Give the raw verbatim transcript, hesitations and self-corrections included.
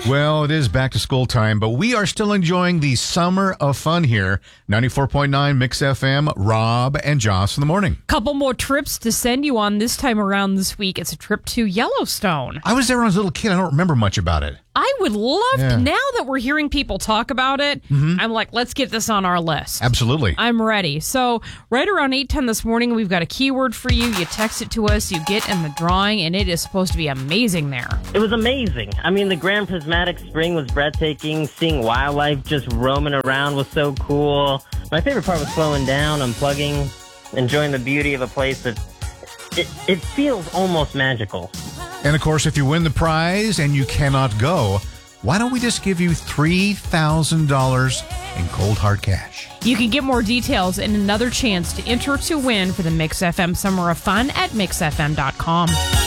Well, it is back to school time, but we are still enjoying the summer of fun here. ninety-four point nine Mix F M, Rob and Joss in the morning. Couple more trips to send you on this time around this week. It's a trip to Yellowstone. I was there when I was a little kid. I don't remember much about it. I would love Yeah. to, now that we're hearing people talk about it, Mm-hmm. I'm like, let's get this on our list. Absolutely. I'm ready. So right around eight ten this morning, we've got a keyword for you. You text it to us, you get in the drawing, and it is supposed to be amazing there. It was amazing. I mean, the Grand Prismatic Spring was breathtaking. Seeing wildlife just roaming around was so cool. My favorite part was slowing down, unplugging, enjoying the beauty of a place that it, it feels almost magical. And, of course, if you win the prize and you cannot go, why don't we just give you three thousand dollars in cold hard cash? You can get more details and another chance to enter to win for the Mix F M Summer of Fun at mix f m dot com.